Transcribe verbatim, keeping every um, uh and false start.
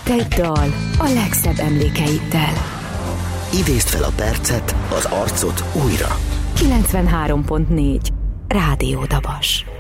Egy dal a legszebb emlékeiddel. Idézd fel a percet, az arcot újra. kilencvenhárom pont négy Rádió Dabas.